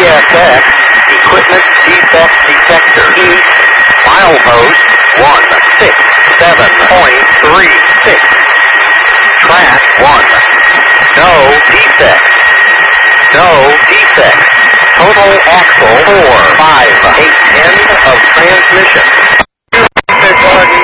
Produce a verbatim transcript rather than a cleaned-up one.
S X, equipment defect detector. Heat, milepost one six seven point three six. Track one. No defects. No defects. Total axle four five eight. End of transmission.